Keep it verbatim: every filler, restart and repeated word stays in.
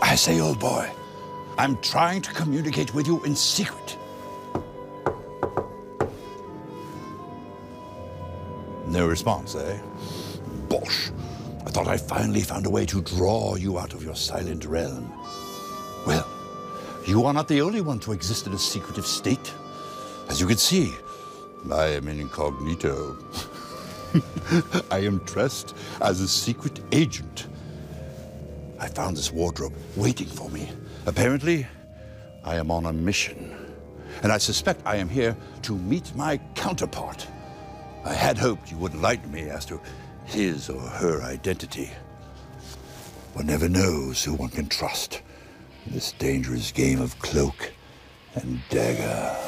I say, old boy, I'm trying to communicate with you in secret. No response, eh? Bosh. I thought I finally found a way to draw you out of your silent realm. Well, you are not the only one to exist in a secretive state. As you can see, I am incognito. I am dressed as a secret agent. I found this wardrobe waiting for me. Apparently, I am on a mission. And I suspect I am here to meet my counterpart. I had hoped you would enlighten me as to his or her identity. One never knows who one can trust in this dangerous game of cloak and dagger.